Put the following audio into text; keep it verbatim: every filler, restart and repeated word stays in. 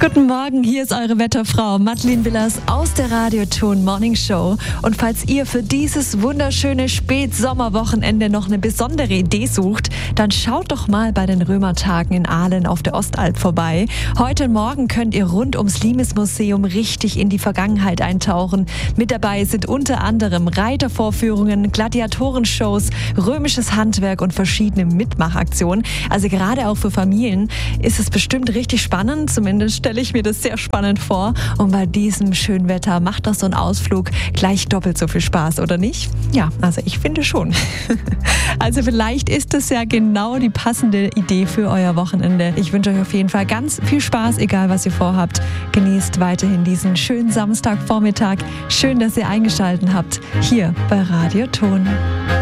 Guten Morgen, hier ist eure Wetterfrau Madeleine Willers aus der Radioton Morning Show. Und falls ihr für dieses wunderschöne Spätsommerwochenende noch eine besondere Idee sucht, dann schaut doch mal bei den Römertagen in Aalen auf der Ostalb vorbei. Heute und morgen könnt ihr rund ums Limes-Museum richtig in die Vergangenheit eintauchen. Mit dabei sind unter anderem Reitervorführungen, Gladiatorenshows, römisches Handwerk und verschiedene Mitmachaktionen. Also gerade auch für Familien ist es bestimmt richtig spannend, zumindest stelle ich mir das sehr spannend vor. Und bei diesem schönen Wetter macht doch so ein Ausflug gleich doppelt so viel Spaß, oder nicht? Ja, also ich finde schon. Also vielleicht ist das ja genau die passende Idee für euer Wochenende. Ich wünsche euch auf jeden Fall ganz viel Spaß, egal was ihr vorhabt. Genießt weiterhin diesen schönen Samstagvormittag. Schön, dass ihr eingeschaltet habt, hier bei Radioton.